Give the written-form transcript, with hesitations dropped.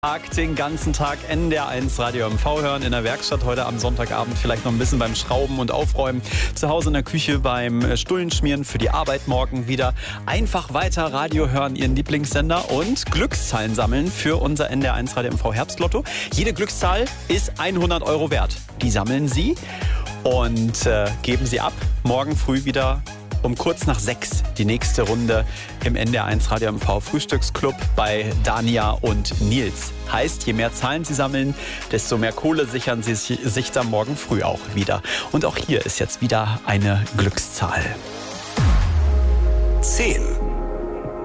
Den ganzen Tag NDR1 Radio MV hören, in der Werkstatt heute am Sonntagabend, vielleicht noch ein bisschen beim Schrauben und Aufräumen, zu Hause in der Küche beim Stullenschmieren, für die Arbeit morgen wieder. Einfach weiter Radio hören, Ihren Lieblingssender, und Glückszahlen sammeln für unser NDR1 Radio MV Herbstlotto. Jede Glückszahl ist 100 € wert. Die sammeln Sie und geben Sie ab. Morgen früh wieder um kurz nach 6 die nächste Runde im NDR1 Radio MV Frühstücksclub bei Dania und Nils. Heißt, je mehr Zahlen Sie sammeln, desto mehr Kohle sichern Sie sich dann morgen früh auch wieder. Und auch hier ist jetzt wieder eine Glückszahl. 10.